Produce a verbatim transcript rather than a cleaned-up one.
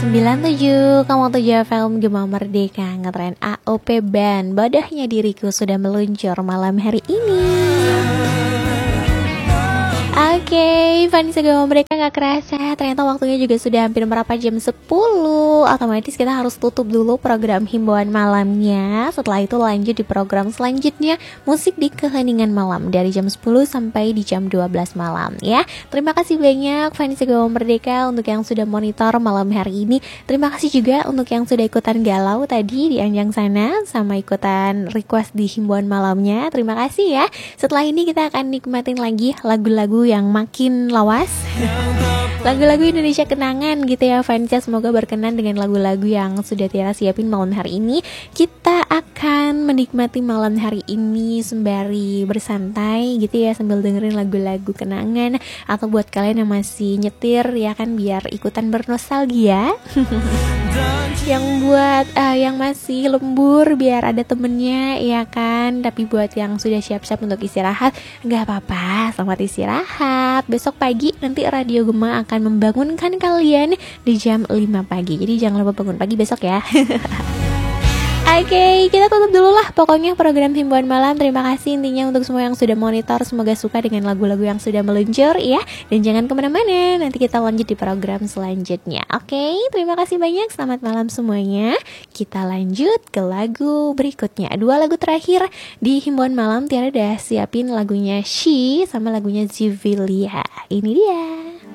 sembilan tujuh koma tujuh F M Gema Merdeka ngetren A O P Band. Bodohnya diriku sudah meluncur malam hari ini. Oke, okay, Vanessa Gema Merdeka gak kerasa ternyata waktunya juga sudah hampir berapa jam sepuluh. Otomatis kita harus tutup dulu program himbauan malamnya. Setelah itu lanjut di program selanjutnya, musik di keheningan malam dari jam sepuluh sampai di jam dua belas malam ya. Terima kasih banyak Vanessa Gema Merdeka untuk yang sudah monitor malam hari ini. Terima kasih juga untuk yang sudah ikutan galau tadi di Anjang sana sama ikutan request di himbauan malamnya. Terima kasih ya. Setelah ini kita akan nikmatin lagi lagu-lagu yang makin lawas, lagu-lagu Indonesia kenangan gitu ya Vanessa. Semoga berkenan dengan lagu-lagu yang sudah Tiara siapin malam hari ini. Kita akan menikmati malam hari ini sembari bersantai gitu ya, sambil dengerin lagu-lagu kenangan. Atau buat kalian yang masih nyetir ya kan, biar ikutan bernostalgia. Yang buat uh, yang masih lembur biar ada temennya ya kan. Tapi buat yang sudah siap-siap untuk istirahat, gak apa-apa, selamat istirahat. Besok pagi nanti Radio Gema akan membangunkan kalian di jam lima pagi. Jadi jangan lupa bangun pagi besok ya. Oke, okay, kita tutup dulu lah pokoknya program himbauan malam. Terima kasih intinya untuk semua yang sudah monitor. Semoga suka dengan lagu-lagu yang sudah meluncur ya. Dan jangan kemana-mana, nanti kita lanjut di program selanjutnya. Oke, okay, terima kasih banyak. Selamat malam semuanya. Kita lanjut ke lagu berikutnya. Dua lagu terakhir di himbauan malam. Tiara udah siapin lagunya She sama lagunya Zivilia. Ini dia.